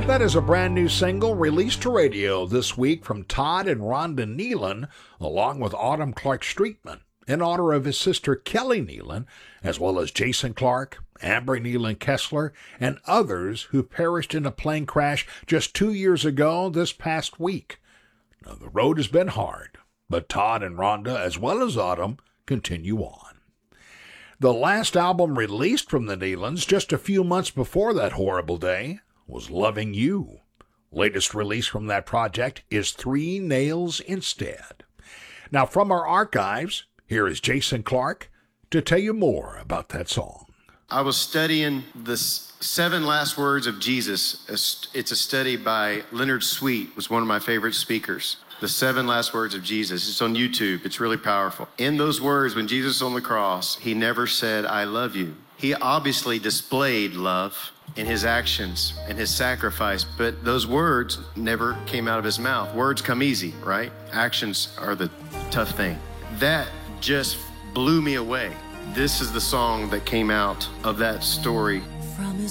That is a brand new single released to radio this week from Todd and Rhonda Nealon, along with Autumn Clark Streetman, in honor of his sister Kelly Nealon, as well as Jason Clark, Amber Nealon Kessler, and others who perished in a plane crash just 2 years ago this past week. Now, the road has been hard, but Todd and Rhonda, as well as Autumn, continue on. The last album released from the Nealons just a few months before that horrible day was Loving You. Latest release from that project is Three Nails Instead. Now, from our archives, here is Jason Clark to tell you more about that song. I was studying the 7 last words of Jesus. It's a study by Leonard Sweet, was one of my favorite speakers. The 7 last words of Jesus. It's on YouTube. It's really powerful. In those words, when Jesus was on the cross, he never said, I love you. He obviously displayed love in his actions and his sacrifice, but those words never came out of his mouth. Words come easy, right? Actions are the tough thing. That just blew me away. This is the song that came out of that story.